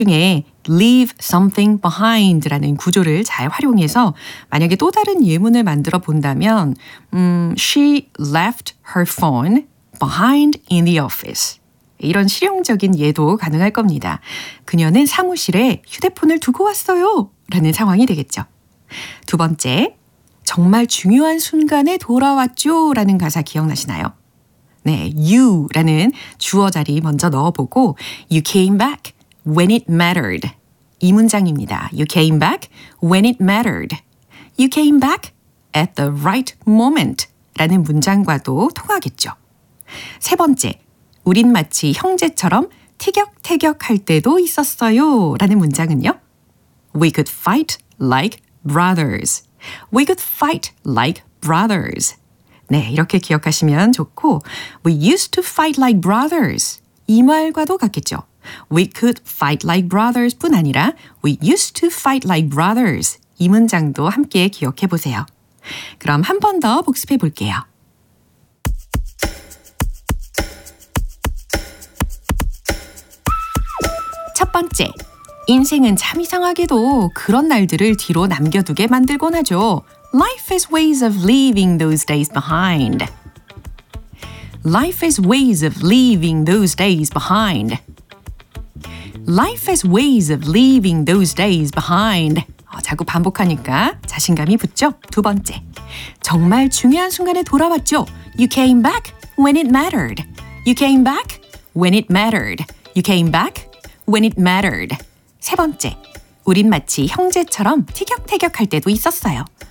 중에 leave something behind라는 구조를 잘 활용해서 만약에 또 다른 예문을 만들어 본다면 She left her phone behind in the office. 이런 실용적인 예도 가능할 겁니다. 그녀는 사무실에 휴대폰을 두고 왔어요. 라는 상황이 되겠죠. 두 번째, 정말 중요한 순간에 돌아왔죠. 라는 가사 기억나시나요? 네, you라는 주어 자리 먼저 넣어보고 You came back when it mattered. 이 문장입니다. You came back when it mattered. You came back at the right moment. 라는 문장과도 통하겠죠. 세 번째, 우린 마치 형제처럼 티격태격할 때도 있었어요. 라는 문장은요. We could fight like brothers. We could fight like brothers. 네, 이렇게 기억하시면 좋고 We used to fight like brothers. 이 말과도 같겠죠. We could fight like brothers 뿐 아니라 We used to fight like brothers. 이 문장도 함께 기억해 보세요. 그럼 한 번 더 복습해 볼게요. 첫 번째, 인생은 참 이상하게도 그런 날들을 뒤로 남겨두게 만들곤 하죠. Life is ways of leaving those days behind. Life is ways of leaving those days behind. Life is ways of leaving those days behind. 자꾸 반복하니까 자신감이 붙죠? 두 번째, 정말 중요한 순간에 돌아왔죠. You came back when it mattered. You came back when it mattered. You came back when it mattered. 세 번째, 우린 마치 형제처럼 티격태격할 때도 있었어요.